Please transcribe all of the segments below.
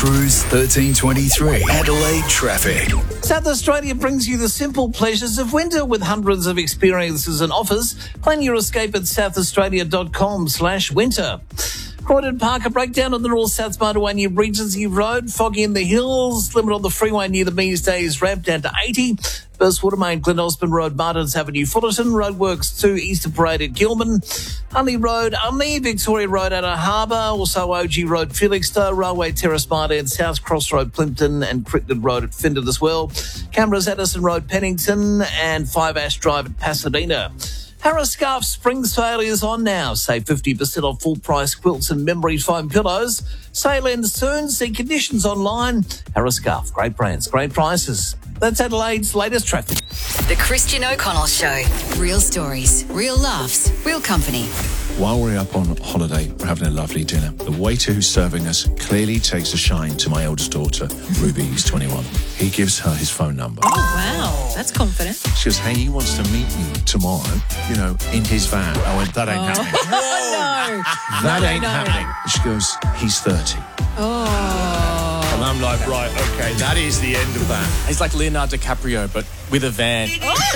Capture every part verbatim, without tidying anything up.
Cruise thirteen twenty-three Adelaide traffic. South Australia brings you the simple pleasures of winter with hundreds of experiences and offers. Plan your escape at southaustralia.com slash winter. Croydon Park, a breakdown on the north-south motorway near Regency Road. Foggy in the hills. Limit on the freeway near the Mees Days ramp down to eighty. Burst Watermain, Glen Osmond Road, Martins Avenue, Fullerton. Roadworks to Easter Parade at Gilman. Unley Road, Unley, Victoria Road, Outer Harbour. Also O G Road, Felixstowe. Railway Terrace, Martin, South Cross Road, Plimpton, and Crittenden Road at Findon as well. Cameras, Addison Road, Pennington, and Five Ash Drive at Pasadena. Harris Scarf Spring Sale is on now. Save fifty percent off full-price quilts and memory foam pillows. Sale ends soon. See conditions online. Harris Scarf, great brands, great prices. That's Adelaide's latest traffic. The Christian O'Connell Show. Real stories, real laughs, real company. While we're up on holiday, we're having a lovely dinner. The waiter who's serving us clearly takes a shine to my eldest daughter, Ruby, who's twenty-one. He gives her his phone number. Oh, wow. That's confident. She goes, hey, he wants to meet me tomorrow, you know, in his van. I went, that ain't Oh. happening. no. That No, ain't no. happening. She goes, he's thirty. Oh. And I'm like, right, okay, that is the end of that. He's like Leonardo DiCaprio, but with a van.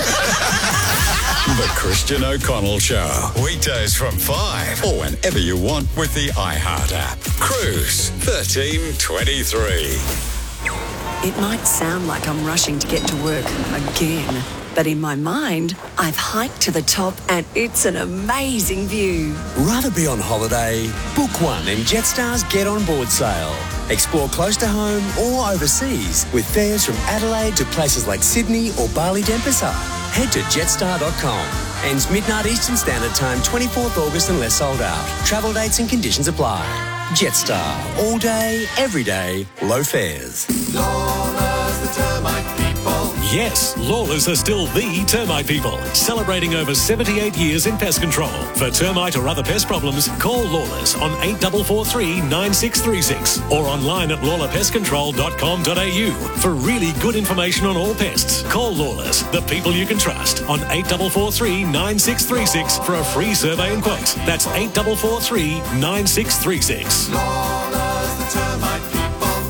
The Christian O'Connell Show. Weekdays from five or whenever you want with the iHeart app. Cruise thirteen twenty-three. It might sound like I'm rushing to get to work again, but in my mind, I've hiked to the top and it's an amazing view. Rather be on holiday? Book one in Jetstar's Get On Board sale. Explore close to home or overseas with fares from Adelaide to places like Sydney or Bali Denpasar. Head to jetstar dot com. Ends midnight Eastern Standard Time, twenty-fourth August unless sold out. Travel dates and conditions apply. Jetstar. All day, every day, low fares. Lawless, the termite people. Yes, Lawless are still the termite people, celebrating over seventy-eight years in pest control. For termite or other pest problems, call Lawless on eight four four three, nine six three six or online at lawler pest control dot com dot a u. For really good information on all pests, call Lawless, the people you can trust, on eight four four three, nine six three six for a free survey and quote. That's eight four four three, nine six three six. Lawless, the termite people.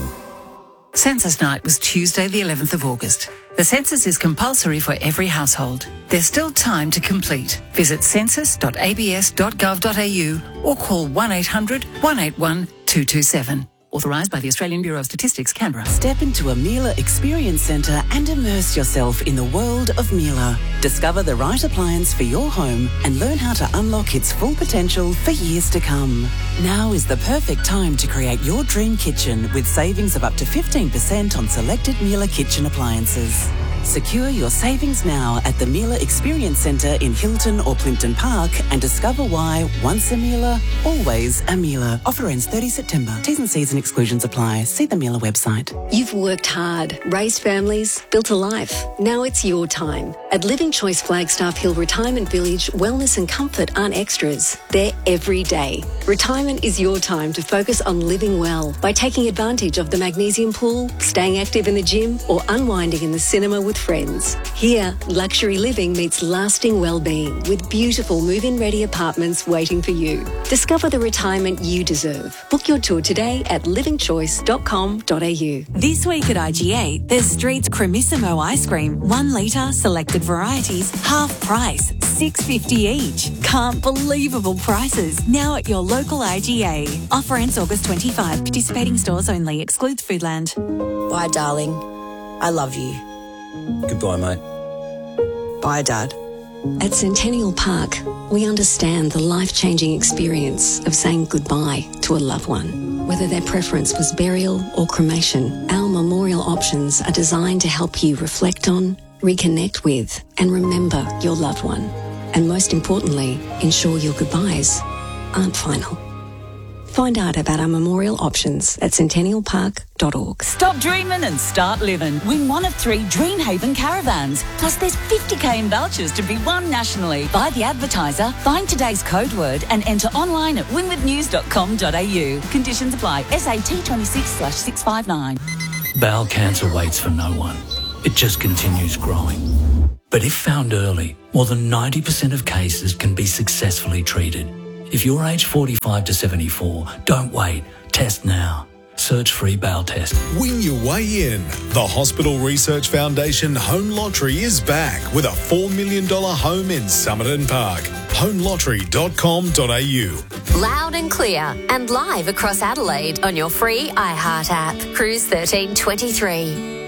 Census night was Tuesday, the eleventh of August. The census is compulsory for every household. There's still time to complete. Visit census dot a b s dot gov dot a u or call one eight hundred, one eight one, two two seven. Authorised by the Australian Bureau of Statistics, Canberra. Step into a Miele Experience Centre and immerse yourself in the world of Miele. Discover the right appliance for your home and learn how to unlock its full potential for years to come. Now is the perfect time to create your dream kitchen with savings of up to fifteen percent on selected Miele kitchen appliances. Secure your savings now at the Miele Experience Centre in Hilton or Plimpton Park and discover why once a Miele, always a Miele. Offer ends thirtieth September. T's and C's and exclusions apply. See the Miele website. You've worked hard, raised families, built a life. Now it's your time. At Living Choice Flagstaff Hill Retirement Village, wellness and comfort aren't extras. They're every day. Retirement is your time to focus on living well by taking advantage of the magnesium pool, staying active in the gym, or unwinding in the cinema with friends. Here, luxury living meets lasting well-being with beautiful move-in ready apartments waiting for you. Discover the retirement you deserve. Book your tour today at living choice dot com dot a u. This week at I G A, there's Street's Cremissimo ice cream, one litre, selected varieties, half price, six fifty each. Can't believable prices. Now at your local I G A. Offer ends August twenty-fifth. Participating stores only. Excludes Foodland. Bye, darling. I love you. Goodbye, mate. Bye, Dad. At Centennial Park, we understand the life-changing experience of saying goodbye to a loved one. Whether their preference was burial or cremation, our memorial options are designed to help you reflect on, reconnect with, and remember your loved one. And most importantly, ensure your goodbyes aren't final. Find out about our memorial options at centennial park dot org. Stop dreaming and start living. Win one of three Dreamhaven caravans. Plus there's fifty k in vouchers to be won nationally. Buy the advertiser, find today's code word and enter online at winwood news dot com dot a u. Conditions apply. S A T twenty-six slash six five nine. Bowel cancer waits for no one. It just continues growing. But if found early, more than ninety percent of cases can be successfully treated. If you're aged forty-five to seventy-four, don't wait. Test now. Search free bowel test. Win your way in. The Hospital Research Foundation Home Lottery is back with a four million dollars home in Somerton Park. home lottery dot com dot a u. Loud and clear and live across Adelaide on your free iHeart app. Cruise thirteen twenty-three.